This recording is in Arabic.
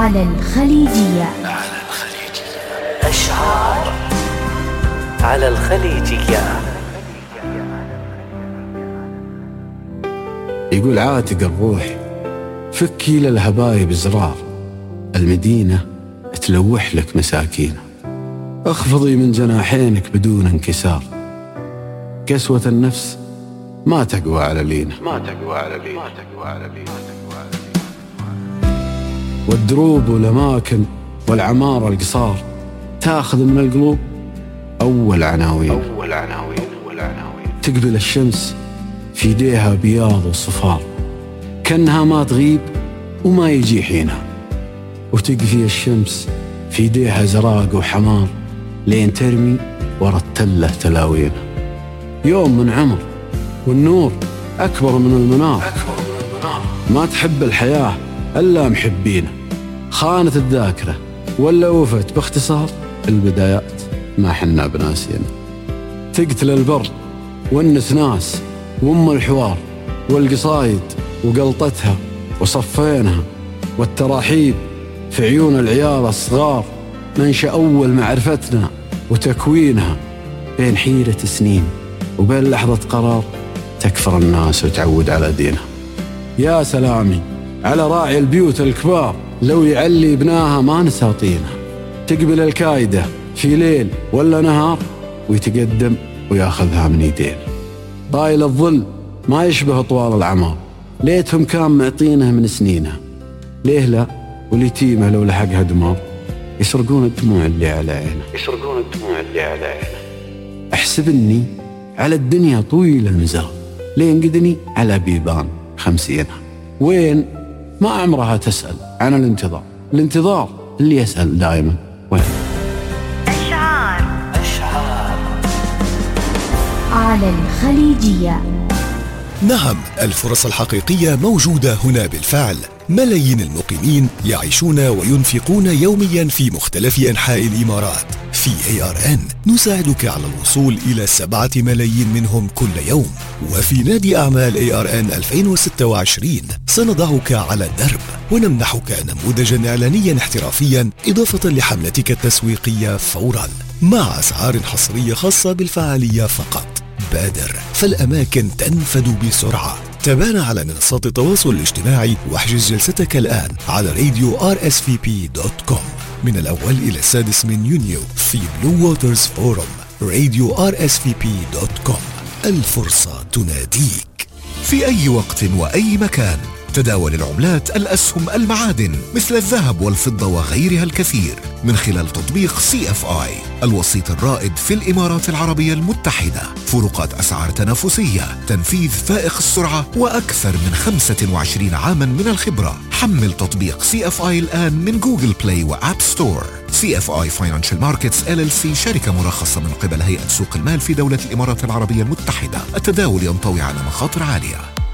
على الخليجية. أشعار على الخليجية. يقول عاتق الروح فكي للهبايب زرار، المدينة تلوح لك مساكينة، اخفضي من جناحينك بدون انكسار، قسوة النفس ما تقوى على لينا، والدروب والأماكن والعمارة القصار تاخذ من القلوب أول عناوين. تقبل الشمس في يديها بياض وصفار، كأنها ما تغيب وما يجي حينها، وتقفي الشمس في يديها زراق وحمار لين ترمي ورا التلة تلاوينها. يوم من عمر والنور أكبر من المنار، ما تحب الحياة إلا محبينه، خانت الذاكرة ولا وفت باختصار، البدايات ما حنا بناسينا. تقتل البر والنسناس وام الحوار والقصايد وقلطتها وصفينها، والتراحيب في عيون العيال الصغار منشأ أول معرفتنا وتكوينها، بين حيرة سنين وبين لحظة قرار تكفر الناس وتعود على دينها. يا سلامي على راعي البيوت الكبار، لو يعلي ابناها ما نساطينها، تقبل الكايدة في ليل ولا نهار ويتقدم وياخذها من يدين. طايل الظل ما يشبه طوال العمار، ليتهم كان معطينه من سنينها، ليه لا واليتيمة لو لحقها دمار، يسرقون الدموع اللي على عينه. احسب اني على الدنيا طويل المزار، لين قدني على بيبان 50، وين ما عمرها تسأل عن الانتظار اللي يسأل دائما وين. أشعار على الخليجية. نعم، الفرص الحقيقية موجودة هنا بالفعل. ملايين المقيمين يعيشون وينفقون يوميا في مختلف أنحاء الإمارات. في ARN نساعدك على الوصول إلى 7 ملايين منهم كل يوم. وفي نادي أعمال ARN 2026 سنضعك على الدرب ونمنحك نموذجا إعلانيا احترافيا إضافة لحملتك التسويقية فورا، مع أسعار حصرية خاصة بالفعالية فقط. بادر فالأماكن تنفد بسرعة. تابعنا على منصات التواصل الاجتماعي واحجز جلستك الآن على radio.rsvp.com من الأول إلى 6 من يونيو في بلو ووترز فورم. radio.rsvp.com، الفرصة تناديك. في أي وقت وأي مكان تداول العملات، الأسهم، المعادن مثل الذهب والفضة وغيرها الكثير من خلال تطبيق CFI، الوسيط الرائد في الإمارات العربية المتحدة. فروقات أسعار تنافسية، تنفيذ فائق السرعة، وأكثر من 25 عاما من الخبرة. حمل تطبيق CFI الآن من جوجل بلاي وآب ستور. CFI Financial Markets LLC شركة مرخصة من قبل هيئة سوق المال في دولة الإمارات العربية المتحدة. التداول ينطوي على مخاطر عالية.